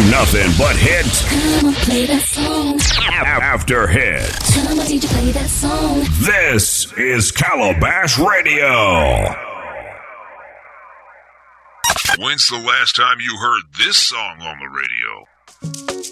Nothing but hits. Come on, play that song. After hits. Come on, DJ, play that song. This is Calabash Radio. When's the last time you heard this song on the radio?